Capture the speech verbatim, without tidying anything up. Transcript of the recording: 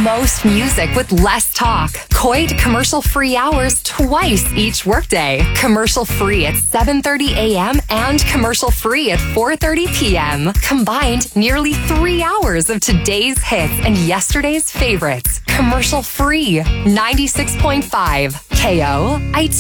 most music with less talk. Coit commercial-free hours twice each workday. Commercial-free at seven thirty a.m. and commercial-free at four thirty p.m. Combined, nearly three hours of today's hits and yesterday's favorites. Commercial-free. ninety-six point five K O I T.